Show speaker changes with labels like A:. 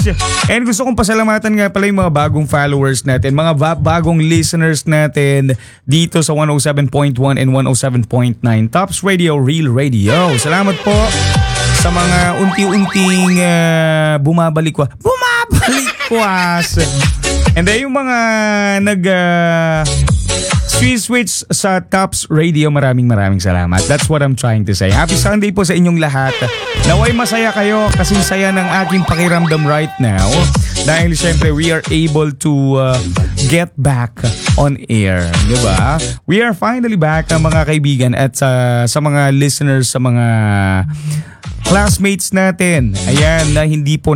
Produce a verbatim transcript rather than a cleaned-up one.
A: And gusto kong pasalamatan nga pala yung mga bagong followers natin, mga ba- bagong listeners natin dito sa one oh seven point one and one oh seven point nine Tops Radio, Real Radio. Salamat po sa mga unti-unting uh, bumabalik wa. Bumabalik was. And then yung mga nag uh, switch sa Tops Radio, maraming maraming salamat. That's what I'm trying to say. Happy Sunday po sa inyong lahat. Naway masaya kayo kasi saya ng aking pakiramdam right now. Dahil syempre we are able to uh, get back on air. Diba? We are finally back uh, mga kaibigan at uh, sa mga listeners, sa mga classmates natin. Ayan, na hindi po